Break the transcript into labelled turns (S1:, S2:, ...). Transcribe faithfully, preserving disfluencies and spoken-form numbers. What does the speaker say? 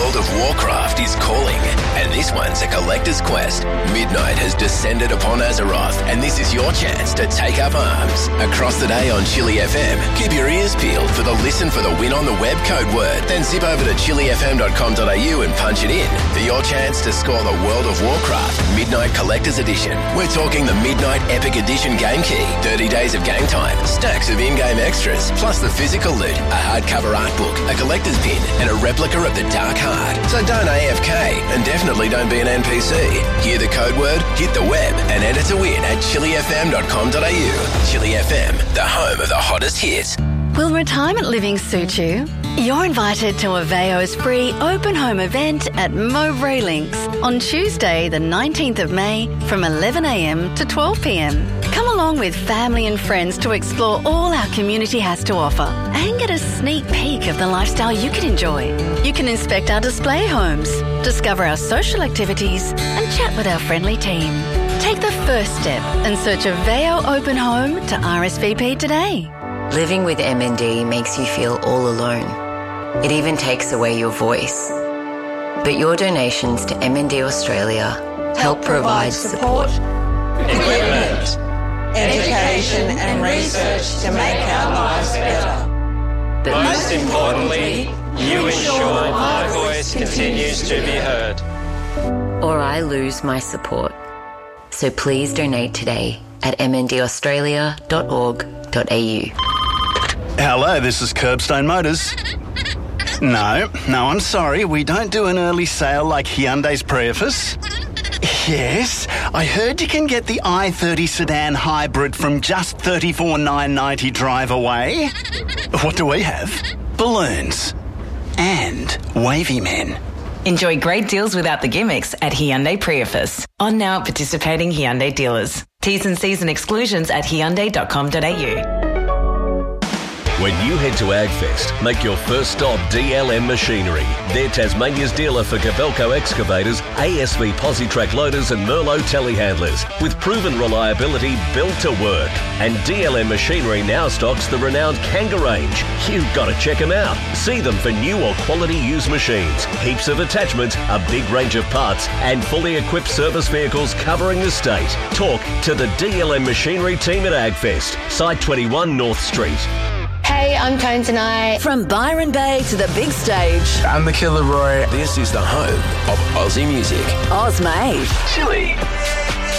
S1: World of Warcraft is calling, and this one's a collector's quest. Midnight has descended upon Azeroth, and this is your chance to take up arms. Across the day on Chili F M, keep your ears peeled for the Listen for the Win on the Web code word. Then zip over to chili f m dot com dot a u and punch it in for your chance to score the World of Warcraft Midnight Collector's Edition. We're talking the Midnight Epic Edition game key, thirty days of game time, stacks of in-game extras, plus the physical loot, a hardcover art book, a collector's pin, and a replica of the Dark Heart. So don't A F K, and definitely don't be an N P C. Hear the code word, hit the web, and enter to win at chili f m dot com dot a u. Chili F M, the home of the hottest hits.
S2: Will retirement living suit you? You're invited to Aveo's free open home event at Mowbray Links on Tuesday the nineteenth of May from eleven a m to twelve p m. Come along with family and friends to explore all our community has to offer and get a sneak peek of the lifestyle you can enjoy. You can inspect our display homes, discover our social activities and chat with our friendly team. Take the first step and search Aveo Open Home to R S V P today.
S3: Living with M N D makes you feel all alone. It even takes away your voice. But your donations to M N D Australia help provide support,
S4: equipment, education and research to make our lives better.
S5: But most importantly, you ensure my voice continues to be heard.
S3: Or I lose my support. So please donate today at m n d australia dot org dot a u.
S6: Hello, this is Curbstone Motors. No, no, I'm sorry. We don't do an early sale like Hyundai's Prius. Yes, I heard you can get the i thirty sedan hybrid from just thirty-four thousand nine hundred ninety drive away. What do we have? Balloons. And wavy men.
S7: Enjoy great deals without the gimmicks at Hyundai Prius. On now at participating Hyundai dealers. T's and C's and exclusions at hyundai dot com dot a u.
S8: When you head to AgFest, make your first stop D L M Machinery. They're Tasmania's dealer for Gabelco excavators, A S V Positrack loaders and Merlot telehandlers, with proven reliability built to work. And D L M Machinery now stocks the renowned Kanga range. You've got to check them out. See them for new or quality used machines, heaps of attachments, a big range of parts, and fully equipped service vehicles covering the state. Talk to the D L M Machinery team at AgFest, Site twenty-one North Street.
S9: Hey, I'm Tones and I.
S2: From Byron Bay to the big stage.
S1: I'm the Killer Roy. This is the home of Aussie music.
S2: Oz Made.
S1: Chili.